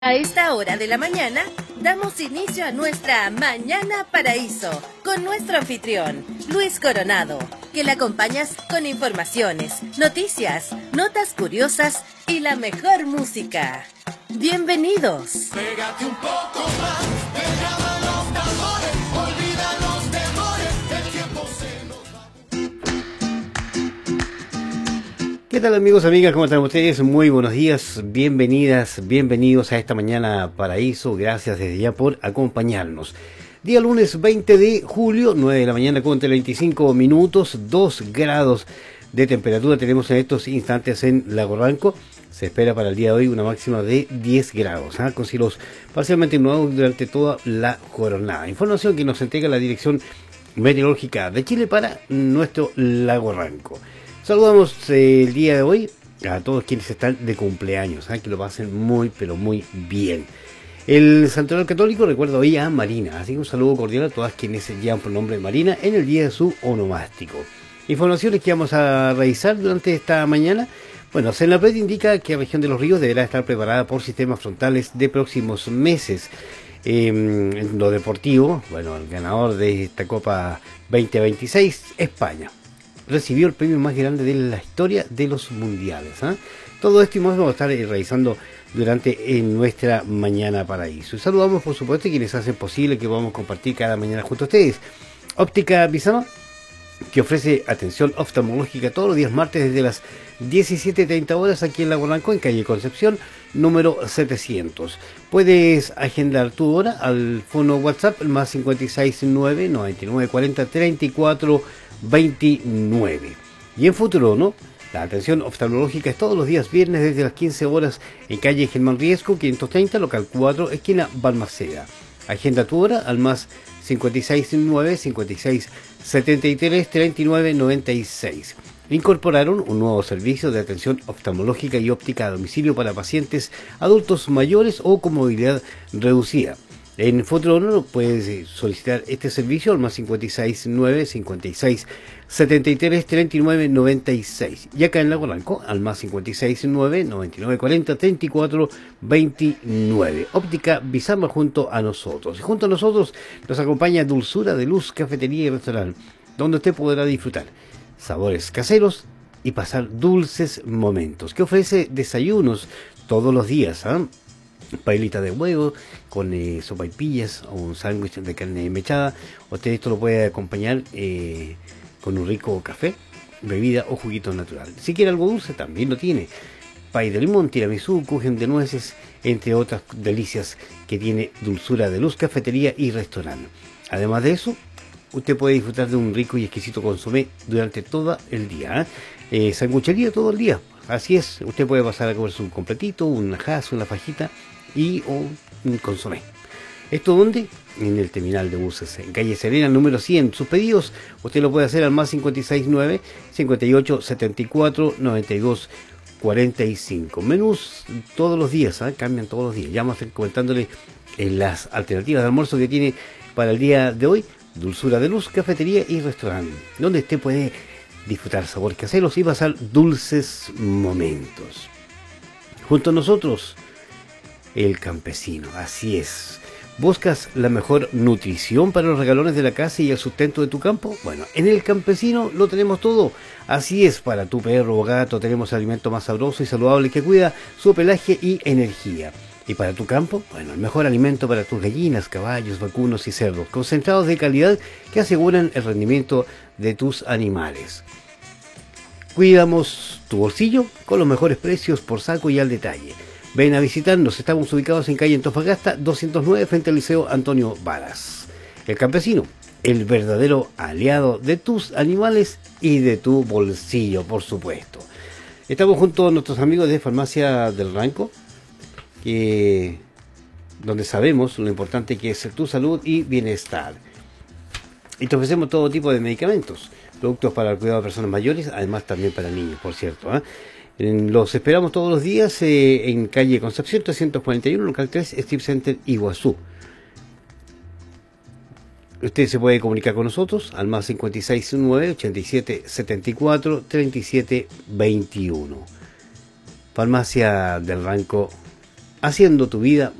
A esta hora de la mañana, damos inicio a nuestra Mañana Paraíso con nuestro anfitrión, Luis Coronado, que le acompañas con informaciones, noticias, notas curiosas y la mejor música. ¡Bienvenidos! Pégate un poco más, pegada los tambores, olvida los temores, el tiempo se nos va. ¿Qué tal amigos, amigas? ¿Cómo están ustedes? Muy buenos días, bienvenidas, bienvenidos a esta Mañana Paraíso. Gracias desde ya por acompañarnos. Día lunes 20 de julio, 9 de la mañana con 25 minutos, 2 grados de temperatura tenemos en estos instantes en Lago Ranco. Se espera para el día de hoy una máxima de 10 grados, con cielos parcialmente nublados durante toda la jornada. Información que nos entrega la Dirección Meteorológica de Chile para nuestro Lago Ranco. Saludamos el día de hoy a todos quienes están de cumpleaños, que lo pasen muy, pero muy bien. El Santoral Católico recuerda hoy a Marina, así que un saludo cordial a todas quienes se llevan por nombre Marina en el día de su onomástico. Informaciones que vamos a revisar durante esta mañana. Bueno, Senapred indica que la región de los ríos deberá estar preparada por sistemas frontales de próximos meses. En lo deportivo, bueno, el ganador de esta Copa 2026, España, recibió el premio más grande de la historia de los mundiales. Todo esto y más vamos a estar revisando durante nuestra Mañana Paraíso. Y saludamos, por supuesto, a quienes hacen posible que podamos compartir cada mañana junto a ustedes. Óptica Bizama, que ofrece atención oftalmológica todos los días martes desde las 17:30 horas aquí en Lago Ranco, en calle Concepción, número 700. Puedes agendar tu hora al fono WhatsApp, el más 569 99 40 34 29. Y en futuro, ¿no? La atención oftalmológica es todos los días viernes desde las 15 horas en calle Germán Riesco, 530, local 4, esquina Balmaceda. Agenda tu hora al más 569 56 73 39 96. Incorporaron un nuevo servicio de atención oftalmológica y óptica a domicilio para pacientes adultos mayores o con movilidad reducida. En Futuro puedes solicitar este servicio al más 569 56 73 39 96. Y acá en Lago Ranco al más 569 99 40 34 29. Óptica Bizama junto a nosotros. Y junto a nosotros nos acompaña Dulzura de Luz, cafetería y restaurante, donde usted podrá disfrutar sabores caseros y pasar dulces momentos, que ofrece desayunos todos los días, paelita de huevo con sopaipillas o un sándwich de carne mechada. Usted esto lo puede acompañar con un rico café, bebida o juguito natural. Si quiere algo dulce también lo tiene. Pay de limón, tiramisú, kuchen de nueces, entre otras delicias que tiene Dulzura de Luz, cafetería y restaurante. Además de eso, usted puede disfrutar de un rico y exquisito consomé durante todo el día. Sanguchería todo el día. Así es, usted puede pasar a comerse un completito, un ajas, una fajita y un consomé. ¿Esto dónde? En el terminal de buses, en calle Serena, número 100. Sus pedidos usted lo puede hacer al más 569 58 74 92 45. Menús todos los días, cambian todos los días. Ya vamos a estar comentándole las alternativas de almuerzo que tiene para el día de hoy. Dulzura de Luz, cafetería y restaurante, donde usted puede disfrutar sabores caseros y pasar dulces momentos. Junto a nosotros, el campesino. Así es. ¿Buscas la mejor nutrición para los regalones de la casa y el sustento de tu campo? Bueno, en el campesino lo tenemos todo. Así es, para tu perro o gato tenemos alimento más sabroso y saludable que cuida su pelaje y energía. Y para tu campo, bueno, el mejor alimento para tus gallinas, caballos, vacunos y cerdos, concentrados de calidad que aseguran el rendimiento de tus animales. Cuidamos tu bolsillo con los mejores precios por saco y al detalle. Ven a visitarnos, estamos ubicados en calle Antofagasta 209 frente al Liceo Antonio Varas. El campesino, el verdadero aliado de tus animales y de tu bolsillo, por supuesto. Estamos junto a nuestros amigos de Farmacia del Ranco, donde sabemos lo importante que es tu salud y bienestar. Y te ofrecemos todo tipo de medicamentos, productos para el cuidado de personas mayores, además también para niños, por cierto. Los esperamos todos los días en calle Concepción 341, local 3, Strip Center, Iguazú. Usted se puede comunicar con nosotros al más 569 87 74 37 21. Farmacia del Ranco haciendo tu vida